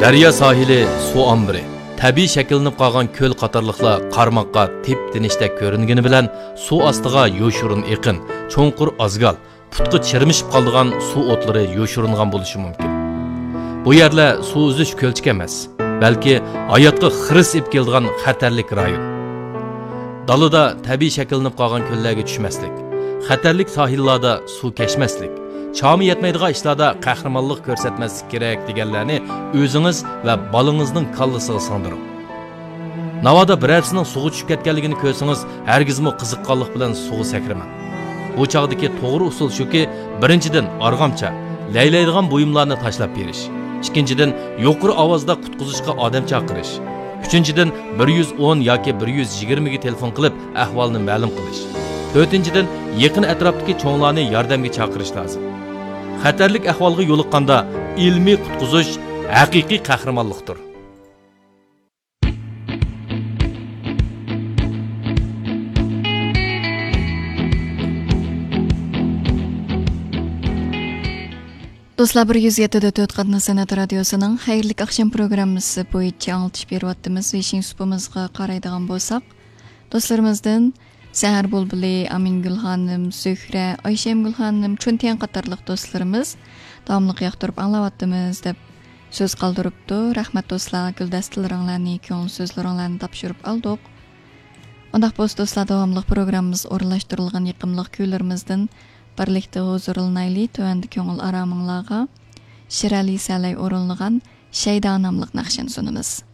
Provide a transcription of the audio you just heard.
Daryo sohili suv ombiri, tabiiy shakllanib qolgan ko'l qatorliqlar qarmoqqa tip-tinishda ko'ringani bilan suv ostiga yo'shurun eqin, cho'nqur azgal, putqi chirmishib qolgan suv o'tlari yo'shuringan bo'lishi mumkin. Bu yerlar suv uzish ko'lchik emas, balki hayotga xiris ib keladigan xatarlik rayon. Dalada tabiiy shakllanib qolgan ko'llarga tushmaslik, xatarlik sohillarda suv kechmaslik, chami yetmaydigan ishlarda qahramonlik ko'rsatmaslik kerak deganlarni o'zingiz va bolangizning kallasiga singdiring. Navoda birarsining suvga tushib ketganligini ko'rsangiz, hargizmi qiziqqonlik bilan suvga sakramang. Bu chog'dagi to'g'ri usul shuki, birinchidan arg'amcha, laylaydigan buyumlarni tashlab berish. Ikkinchidan yuqori ovozda qutqizishga odam chaqirish. Uchinchidan 110 yoki 120 ga telefon qilib ahvolni ma'lum qilish. To'rtinchidan yaqin atrofdagi cho'nglarni yordamga chaqirish lozim. Xatarlik ahvolga yo'liqqanda ilmiy qutqizish haqiqiy qahramonlikdir. Do'stlar, 107.4 Qadna San'at radiosining xayrlik axşam programmasi bo'yicha anglitish beryapmiz. Beshinchi supimizga qaraydigan bo'lsak, do'stlarimizdan Sahar Bulbuli, Amingul xonim, Zuhra, Oyshamgul xonim, Chuntiyan qatorliq do'stlarimiz davomli yoqtirib anglayapmiz deb so'z qoldiribdi. Rahmat do'stlar, guldastalaringlarni, ko'ngil so'zlaringlarni topshirib oldik. Undaq bo'lsa do'stlar, davomli programmamiz o'rinlashtirilgan yiqimliq kuylarimizdan birlikda huzurlanayli. Tövəndi ko'ngil araminglarga Shirali Salay o'rinlagan Shayda nomli naqshan sunamiz.